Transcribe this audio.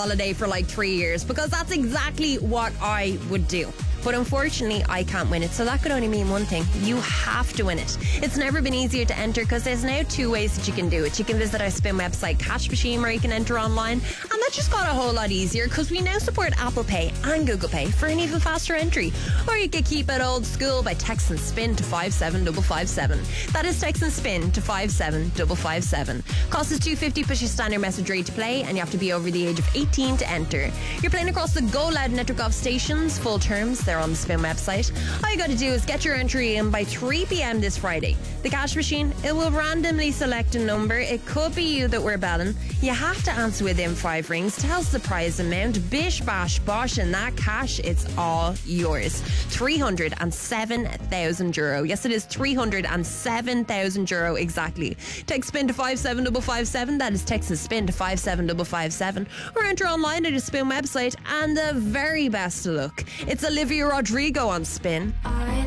holiday for like 3 years, because that's exactly what I would do. But unfortunately, I can't win it, so that could only mean one thing. You have to win it. It's never been easier to enter, because there's now 2 ways that you can do it. You can visit our spin website, Cash Machine, where you can enter online, and that just got a whole lot easier because we now support Apple Pay and Google Pay for an even faster entry. Or you could keep it old school by texting SPIN to 57557. That is texting SPIN to 57557. Cost is $2.50 plus your standard message rate to play, and you have to be over the age of 18 to enter. You're playing across the Go Loud network of stations. Full terms, they're on the Spin website. All you got to do is get your entry in by 3 p.m. this Friday. The Cash Machine, it will randomly select a number. It could be you that we're belling. You have to answer within 5 rings. Tell us the prize amount. Bish, bash, bosh, and that cash, it's all yours. €307,000. Yes, it is €307,000 exactly. Text SPIN to 57557. That is text SPIN to 57557. Or enter online at a Spin website. And the very best of luck. It's Olivia Rodrigo on Spin.